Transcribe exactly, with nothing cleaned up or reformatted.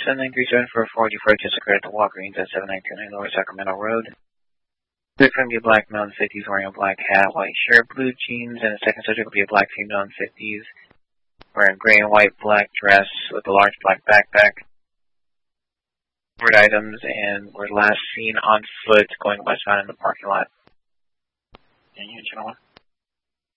seven nine three seven four four, deferred to Secretary at the Walgreens at seven nine two nine Lower Sacramento Road. Victim will be a black male in the fifties wearing a black hat, white shirt, blue jeans, and the second subject will be a black female in the fifties wearing gray and white black dress with a large black backpack. Word items and were last seen on foot going westbound in the parking lot. And you, gentlemen.